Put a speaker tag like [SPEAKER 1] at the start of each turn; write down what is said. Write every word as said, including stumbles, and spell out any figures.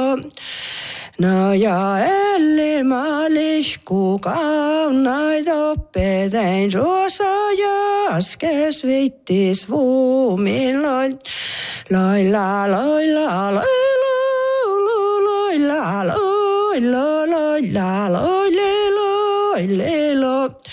[SPEAKER 1] No ja elämä lihkuu kaunaita oppetein ruosa jaskes vittis vuumin loin. Loila, loila, loila, loila, loila, loila, loila, loila, loila.